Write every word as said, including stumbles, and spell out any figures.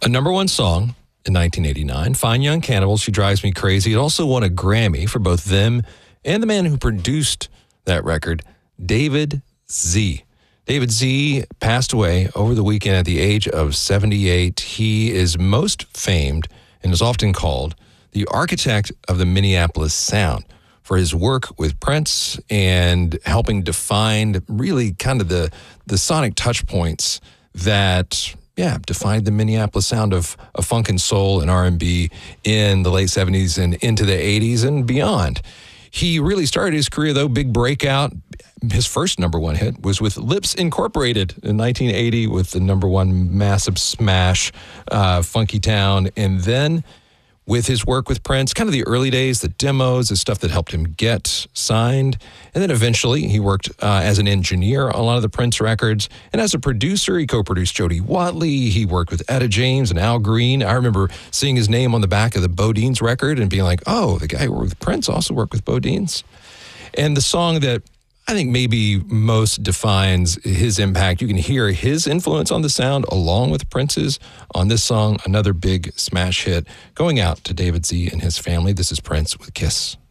A number one song in nineteen eighty-nine, Fine Young Cannibals, She Drives Me Crazy. It also won a Grammy for both them and the man who produced that record, David Z. David Z passed away over the weekend at the age of seventy-eight. He is most famed and is often called the architect of the Minneapolis sound for his work with Prince and helping define really kind of the, the sonic touch points that, yeah, defined the Minneapolis sound of, of funk and soul and R and B in the late seventies and into the eighties and beyond. He really started his career, though, big breakout. His first number one hit was with Lips Incorporated in nineteen eighty with the number one massive smash, uh, Funky Town. And then with his work with Prince, kind of the early days, the demos, the stuff that helped him get signed. And then eventually he worked uh, as an engineer on a lot of the Prince records. And as a producer, he co-produced Jody Watley. He worked with Etta James and Al Green. I remember seeing his name on the back of the Bodeans record and being like, oh, the guy who worked with Prince also worked with Bodeans. And the song that I think maybe most defines his impact, you can hear his influence on the sound along with Prince's on this song, another big smash hit, going out to David Z and his family. This is Prince with Kiss.